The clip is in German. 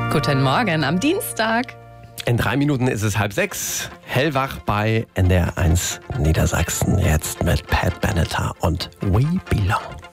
Guten Morgen am Dienstag. In 3 Minuten ist es 5:30. Hellwach bei NDR1 Niedersachsen. Jetzt mit Pat Benatar und We Belong.